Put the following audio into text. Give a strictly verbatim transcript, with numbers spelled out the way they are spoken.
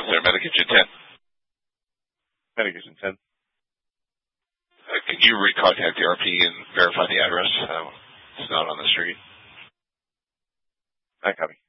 clear. Medication ten. Medication ten. Uh, can you recontact the R P and verify the address? Uh, it's not on the street. I copy.